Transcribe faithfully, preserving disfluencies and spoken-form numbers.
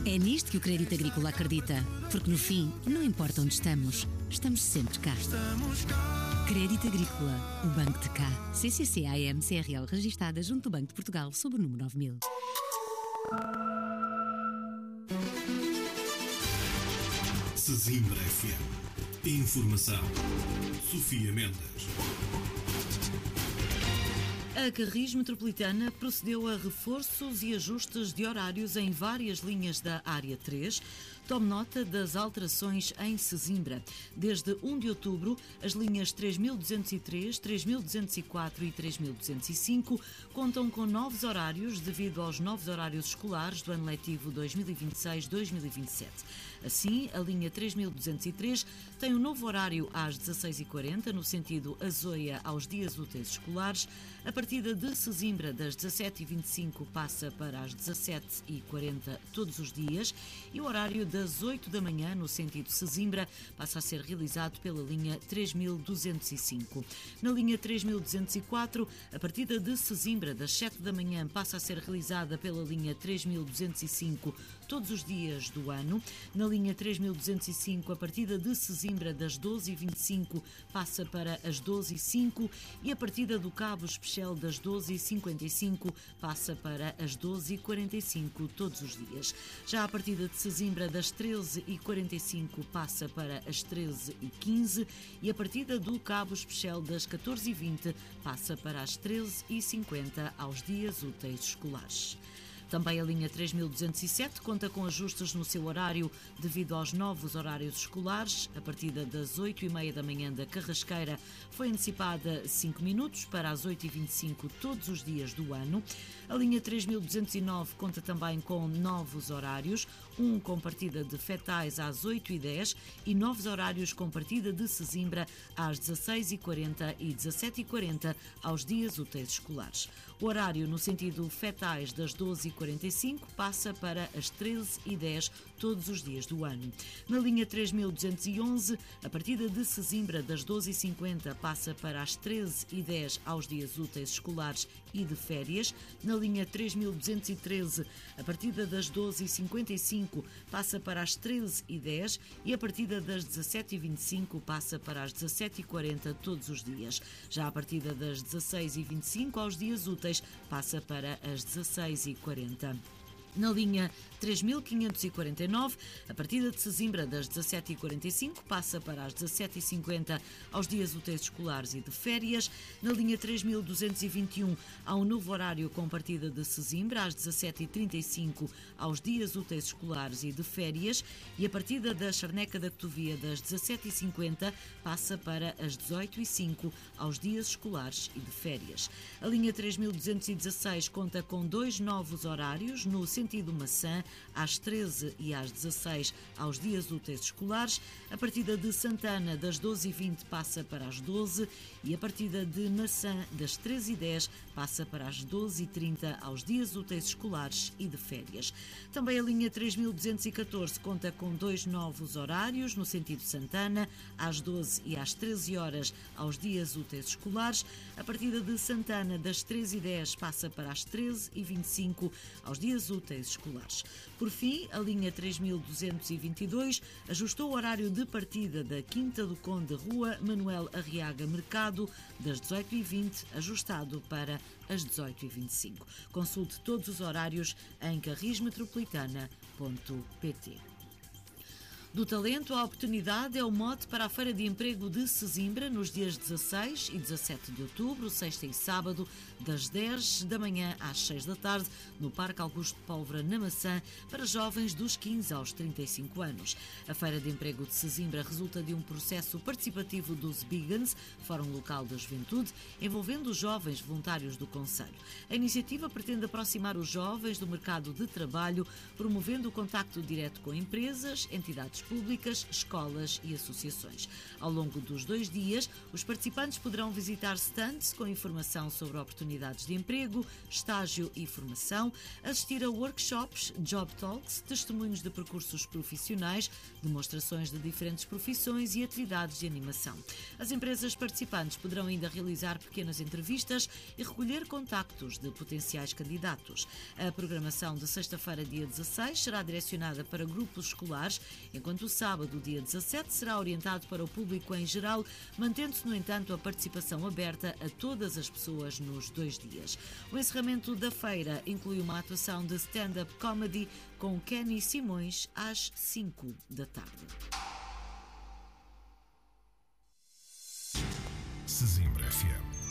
É nisto que o Crédito Agrícola acredita, porque no fim, não importa onde estamos, estamos sempre cá. Crédito Agrícola, o Banco de Cá. C C C A M C R L registada junto do Banco de Portugal sob o número nove mil. Sesimbra F M. Informação. Sofia Mendes. A Carris Metropolitana procedeu a reforços e ajustes de horários em várias linhas da Área três. Tome nota das alterações em Sesimbra. Desde primeiro de outubro, as linhas três mil duzentos e três, três mil duzentos e quatro e três mil duzentos e cinco contam com novos horários devido aos novos horários escolares do ano letivo dois mil e vinte e seis dois mil e vinte e sete. Assim, a linha três mil duzentos e três tem um novo horário às dezasseis e quarenta, no sentido Azóia aos dias úteis escolares. A partida de Sesimbra, das dezassete e vinte e cinco, passa para as dezassete e quarenta todos os dias, e o horário das oito da manhã, no sentido Sesimbra, passa a ser realizado pela linha três mil duzentos e cinco. Na linha três mil duzentos e quatro, a partida de Sesimbra, das sete da manhã, passa a ser realizada pela linha três mil duzentos e cinco todos os dias do ano. Na linha três mil duzentos e cinco, a partida de Sesimbra, das doze e vinte e cinco, passa para as doze e cinco, e a partida do Cabo Especial, das doze e cinquenta e cinco, passa para as doze e quarenta e cinco todos os dias. Já a partida de Sesimbra, das treze e quarenta e cinco, passa para as treze e quinze, e a partida do Cabo Especial, das catorze e vinte, passa para as treze e cinquenta aos dias úteis escolares. Também a linha três mil duzentos e sete conta com ajustes no seu horário devido aos novos horários escolares. A partida das oito e meia da manhã da Carrasqueira foi antecipada cinco minutos para as oito e vinte e cinco todos os dias do ano. A linha três mil duzentos e nove conta também com novos horários, um com partida de Fetais às oito e dez e novos horários com partida de Sesimbra às dezasseis e quarenta e dezassete e quarenta aos dias úteis escolares. O horário no sentido Fetais, das doze e quarenta e cinco, passa para as treze e dez todos os dias do ano. Na linha três mil duzentos e onze, a partida de Sesimbra, das doze e cinquenta, passa para as treze e dez aos dias úteis escolares e de férias. Na linha três mil duzentos e treze, a partida das doze e cinquenta e cinco passa para as treze e dez e a partida das dezassete e vinte e cinco passa para as dezassete e quarenta todos os dias. Já a partida das dezasseis e vinte e cinco aos dias úteis passa para as dezasseis e quarenta. Na linha três mil quinhentos e quarenta e nove, a partida de Sesimbra, das dezassete e quarenta e cinco, passa para as dezassete e cinquenta aos dias úteis escolares e de férias. Na linha três mil duzentos e vinte e um, há um novo horário com partida de Sesimbra, às dezassete e trinta e cinco aos dias úteis escolares e de férias, e a partida da Charneca da Cotovia, das dezassete e cinquenta, passa para as dezoito e cinco aos dias escolares e de férias. A linha três mil duzentos e dezasseis conta com dois novos horários, no sentido Maçã, às treze e às dezasseis aos dias úteis escolares. A partida de Santana, das doze e vinte, passa para as doze, e a partida de Maçã, das treze e dez, passa para as doze e trinta aos dias úteis escolares e de férias. Também a linha três mil duzentos e catorze conta com dois novos horários, no sentido Santana, às doze e às treze horas aos dias úteis escolares. A partida de Santana, das treze e dez, passa para as treze e vinte e cinco aos dias úteis escolares. Por fim, a linha três mil duzentos e vinte e dois ajustou o horário de partida da Quinta do Conde, Rua Manuel Arriaga Mercado, das dezoito e vinte, ajustado para as dezoito e vinte e cinco. Consulte todos os horários em carris metropolitana ponto pt. Do talento à oportunidade é o mote para a Feira de Emprego de Sesimbra nos dias dezasseis e dezassete de outubro, sexta e sábado, das dez da manhã às seis da tarde, no Parque Augusto Pólvora, na Maçã, para jovens dos quinze aos trinta e cinco anos. A Feira de Emprego de Sesimbra resulta de um processo participativo dos Bigans, Fórum Local da Juventude, envolvendo os jovens voluntários do concelho. A iniciativa pretende aproximar os jovens do mercado de trabalho, promovendo o contacto direto com empresas, entidades públicas, escolas e associações. Ao longo dos dois dias, os participantes poderão visitar stands com informação sobre oportunidades de emprego, estágio e formação, assistir a workshops, job talks, testemunhos de percursos profissionais, demonstrações de diferentes profissões e atividades de animação. As empresas participantes poderão ainda realizar pequenas entrevistas e recolher contactos de potenciais candidatos. A programação de sexta-feira, dia dezasseis, será direcionada para grupos escolares, enquanto o sábado, dia dezassete, será orientado para o público em geral, mantendo-se, no entanto, a participação aberta a todas as pessoas nos dois dias. O encerramento da feira inclui uma atuação de stand-up comedy com Kenny Simões às cinco da tarde. Sesimbra F M.